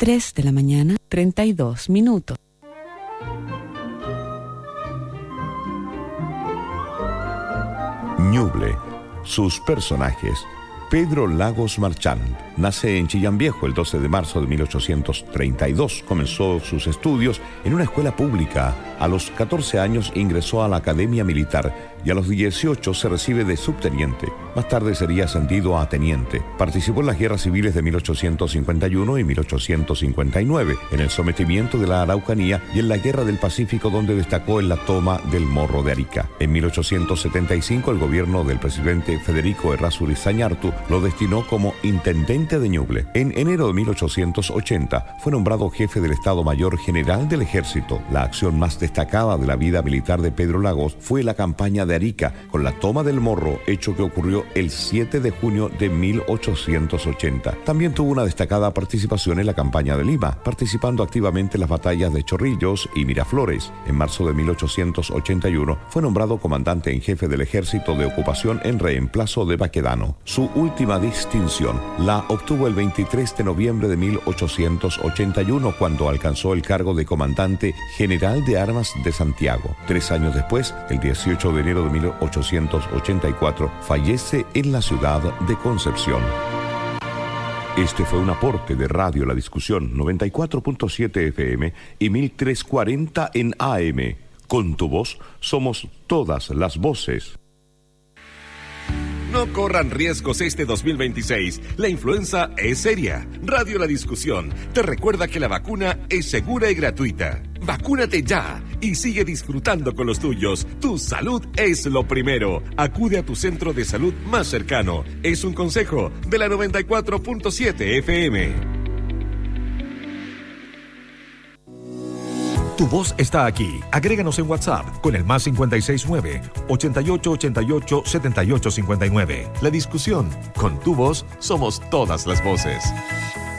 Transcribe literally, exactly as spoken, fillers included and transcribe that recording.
tres de la mañana, treinta y dos minutos. Ñuble. Sus personajes. Pedro Lagos Marchand nace en Chillán Viejo el doce de marzo de mil ochocientos treinta y dos. Comenzó sus estudios en una escuela pública. A los catorce años ingresó a la Academia Militar y a los dieciocho se recibe de subteniente. Más tarde sería ascendido a teniente. Participó en las guerras civiles de mil ochocientos cincuenta y uno y mil ochocientos cincuenta y nueve, en el sometimiento de la Araucanía y en la Guerra del Pacífico, donde destacó en la toma del Morro de Arica. En mil ochocientos setenta y cinco, el gobierno del presidente Federico Errázuriz Zañartu lo destinó como intendente de Ñuble. En enero de mil ochocientos ochenta fue nombrado jefe del Estado Mayor General del Ejército. La acción más destacada de la vida militar de Pedro Lagos fue la campaña de Arica, con la toma del Morro, hecho que ocurrió el siete de junio de mil ochocientos ochenta. También tuvo una destacada participación en la campaña de Lima, participando activamente en las batallas de Chorrillos y Miraflores. En marzo de mil ochocientos ochenta y uno fue nombrado comandante en jefe del Ejército de Ocupación en reemplazo de Baquedano. Su última distinción la obtuvo el veintitrés de noviembre de mil ochocientos ochenta y uno, cuando alcanzó el cargo de comandante general de armas de Santiago. Tres años después, el dieciocho de enero de mil ochocientos ochenta y cuatro, fallece en la ciudad de Concepción. Este fue un aporte de Radio La Discusión, noventa y cuatro punto siete F M y mil trescientos cuarenta en A M. Con tu voz somos todas las voces. No corran riesgos este dos mil veintiséis. La influenza es seria. Radio La Discusión te recuerda que la vacuna es segura y gratuita. Vacúnate ya y sigue disfrutando con los tuyos. Tu salud es lo primero. Acude a tu centro de salud más cercano. Es un consejo de la noventa y cuatro punto siete F M. Tu voz está aquí. Agréganos en WhatsApp con el más cincuenta y seis nueve, ochenta y ocho ochenta y ocho, setenta y ocho cincuenta y nueve. La Discusión. Con tu voz somos todas las voces.